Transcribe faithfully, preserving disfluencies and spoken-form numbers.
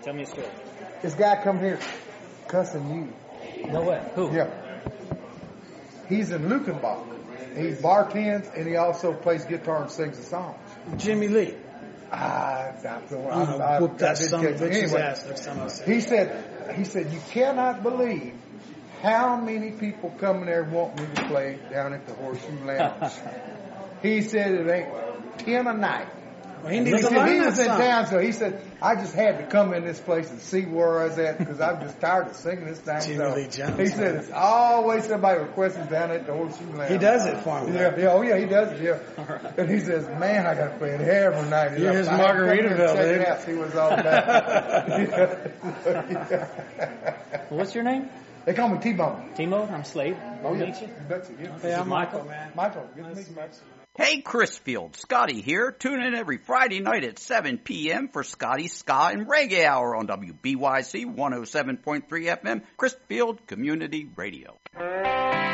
Tell me a story. This guy come here cussing you. No way. Who? Yeah. He's in Lukenbach. He bartends and he also plays guitar and sings the songs. Jimmy Lee. Ah, I, I, I'm I, gonna whoop that I son of a bitch's anyway, ass next time I see him. He said, he said, you cannot believe how many people come in there want me to play down at the Horseshoe Lounge. He said it ain't ten a night. Well, he He, needs to said, learn he that was in song. town, so he said, I just had to come in this place and see where I was at because I'm just tired of singing this thing. Jimmy So Lee Jones, he said, man. it's always somebody requesting down at the Horseshoe Lounge. He does it for me. Yeah, yeah, oh yeah, he does it, yeah. Right. And he says, man, I got to play it every night. You're He's his like, "I come here and Margaritaville, check it baby." out, see what it's all about. Well, what's your name? They call me T-Bone. Timo. I'm Slade. Oh, Nice yeah. to meet you. That's it, yeah. Hey, I'm Michael, man. Michael, good to meet you, Mike. Hey, Chrisfield, Scotty here. Tune in every Friday night at seven p.m. for Scotty's Ska and Reggae Hour on W B Y C one oh seven point three F M, Chrisfield Community Radio.